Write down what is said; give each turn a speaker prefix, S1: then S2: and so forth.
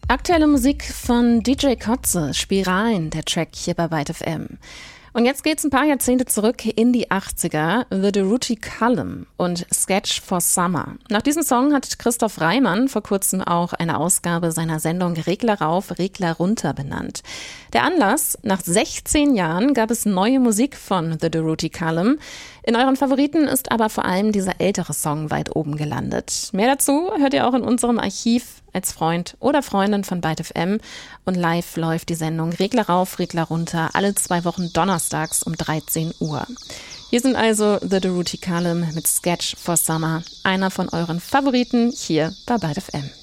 S1: Aktuelle Musik von DJ Kotze, Spiralen, der Track hier bei Byte FM. Und jetzt geht's ein paar Jahrzehnte zurück in die 80er, The Durutti Column und Sketch for Summer. Nach diesem Song hat Christoph Reimann vor kurzem auch eine Ausgabe seiner Sendung Regler rauf, Regler runter benannt. Der Anlass: nach 16 Jahren gab es neue Musik von The Durutti Column. In euren Favoriten ist aber vor allem dieser ältere Song weit oben gelandet. Mehr dazu hört ihr auch in unserem Archiv als Freund oder Freundin von Byte FM. Und live läuft die Sendung Regler rauf, Regler runter alle 2 Wochen donnerstags um 13 Uhr. Hier sind also The Durutti Column mit Sketch for Summer, einer von euren Favoriten hier bei Byte FM.